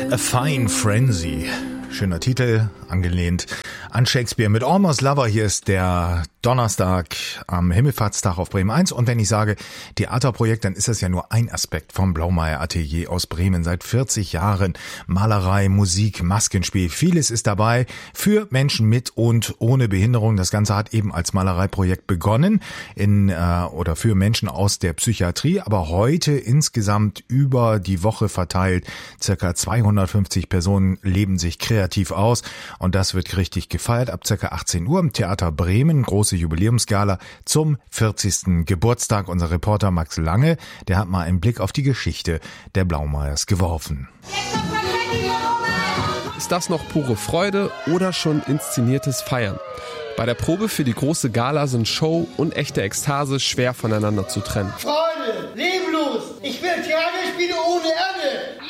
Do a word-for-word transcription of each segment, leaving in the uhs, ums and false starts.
A Fine Frenzy. Schöner Titel, angelehnt an Shakespeare mit Almost Lover. Hier ist der Donnerstag am Himmelfahrtstag auf Bremen eins. Und wenn ich sage Theaterprojekt, dann ist das ja nur ein Aspekt vom Blaumeier Atelier aus Bremen. Seit vierzig Jahren Malerei, Musik, Maskenspiel. Vieles ist dabei für Menschen mit und ohne Behinderung. Das Ganze hat eben als Malereiprojekt begonnen in äh, oder für Menschen aus der Psychiatrie. Aber heute insgesamt über die Woche verteilt. Circa zweihundertfünfzig Personen leben sich kreativ aus. Und das wird richtig gefeiert ab circa achtzehn Uhr im Theater Bremen. Große Jubiläumsgala zum vierzigsten Geburtstag. Unser Reporter Max Lange, der hat mal einen Blick auf die Geschichte der Blaumeiers geworfen. Ist das noch pure Freude oder schon inszeniertes Feiern? Bei der Probe für die große Gala sind Show und echte Ekstase schwer voneinander zu trennen. Freude, leblos, ich will Theater spielen ohne Ende.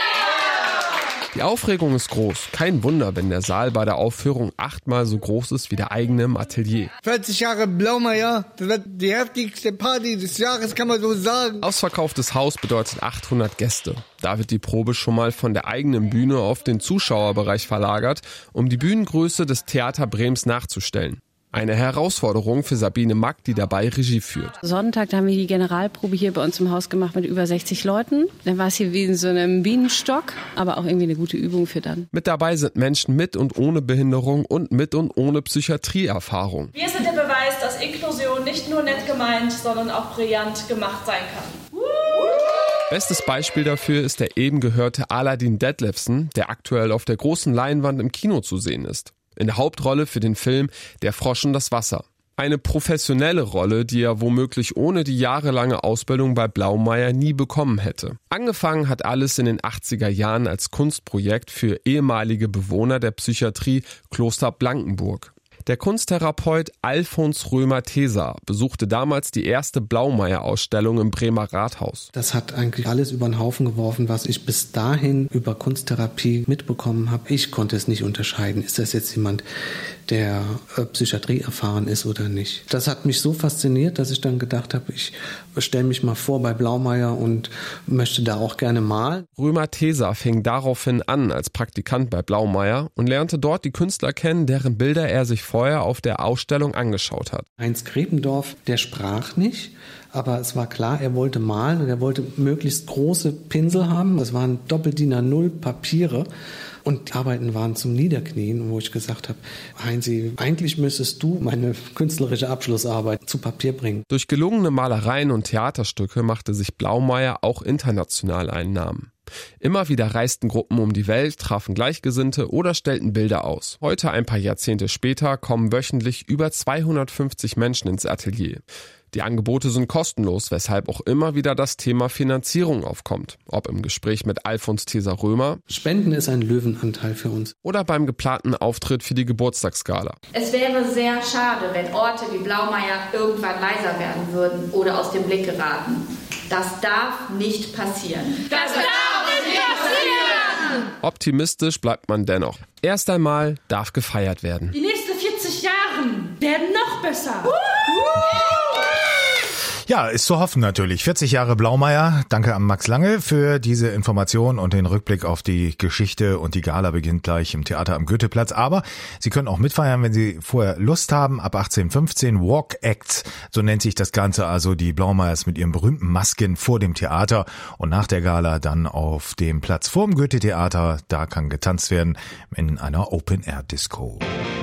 Die Aufregung ist groß. Kein Wunder, wenn der Saal bei der Aufführung achtmal so groß ist wie der eigene im Atelier. vierzig Jahre Blaumeier, das wird die heftigste Party des Jahres, kann man so sagen. Ausverkauftes Haus bedeutet achthundert Gäste. Da wird die Probe schon mal von der eigenen Bühne auf den Zuschauerbereich verlagert, um die Bühnengröße des Theater Brems nachzustellen. Eine Herausforderung für Sabine Mack, die dabei Regie führt. Sonntag da haben wir die Generalprobe hier bei uns im Haus gemacht mit über sechzig Leuten. Dann war es hier wie in so einem Bienenstock, aber auch irgendwie eine gute Übung für dann. Mit dabei sind Menschen mit und ohne Behinderung und mit und ohne Psychiatrieerfahrung. Wir sind der Beweis, dass Inklusion nicht nur nett gemeint, sondern auch brillant gemacht sein kann. Bestes Beispiel dafür ist der eben gehörte Aladin Detlefsen, der aktuell auf der großen Leinwand im Kino zu sehen ist. In der Hauptrolle für den Film Der Frosch und das Wasser. Eine professionelle Rolle, die er womöglich ohne die jahrelange Ausbildung bei Blaumeier nie bekommen hätte. Angefangen hat alles in den achtziger Jahren als Kunstprojekt für ehemalige Bewohner der Psychiatrie Kloster Blankenburg. Der Kunsttherapeut Alfons Römer-Teser besuchte damals die erste Blaumeier-Ausstellung im Bremer Rathaus. Das hat eigentlich alles über den Haufen geworfen, was ich bis dahin über Kunsttherapie mitbekommen habe. Ich konnte es nicht unterscheiden. Ist das jetzt jemand, der äh, Psychiatrie erfahren ist oder nicht? Das hat mich so fasziniert, dass ich dann gedacht habe, ich stelle mich mal vor bei Blaumeier und möchte da auch gerne malen. Römer-Teser fing daraufhin an als Praktikant bei Blaumeier und lernte dort die Künstler kennen, deren Bilder er sich vorher auf der Ausstellung angeschaut hat. Heinz Grebendorf, der sprach nicht, aber es war klar, er wollte malen und er wollte möglichst große Pinsel haben. Das waren Doppel-D I N A null Papiere und die Arbeiten waren zum Niederknien, wo ich gesagt habe, Heinzi, eigentlich müsstest du meine künstlerische Abschlussarbeit zu Papier bringen. Durch gelungene Malereien und Theaterstücke machte sich Blaumeier auch international einen Namen. Immer wieder reisten Gruppen um die Welt, trafen Gleichgesinnte oder stellten Bilder aus. Heute, ein paar Jahrzehnte später, kommen wöchentlich über zweihundertfünfzig Menschen ins Atelier. Die Angebote sind kostenlos, weshalb auch immer wieder das Thema Finanzierung aufkommt. Ob im Gespräch mit Alfons Teser-Römer, Spenden ist ein Löwenanteil für uns, oder beim geplanten Auftritt für die Geburtstagsgala. Es wäre sehr schade, wenn Orte wie Blaumeier irgendwann leiser werden würden oder aus dem Blick geraten. Das darf nicht passieren. Das darf nicht passieren! Optimistisch bleibt man dennoch. Erst einmal darf gefeiert werden. Die nächsten vierzig Jahre werden noch besser. Ja, ist zu hoffen natürlich. vierzig Jahre Blaumeier. Danke an Max Lange für diese Information und den Rückblick auf die Geschichte. Und die Gala beginnt gleich im Theater am Goetheplatz. Aber Sie können auch mitfeiern, wenn Sie vorher Lust haben. Ab achtzehn Uhr fünfzehn Walk Acts, so nennt sich das Ganze. Also die Blaumeiers mit ihren berühmten Masken vor dem Theater. Und nach der Gala dann auf dem Platz vorm Goethe-Theater. Da kann getanzt werden in einer Open-Air-Disco.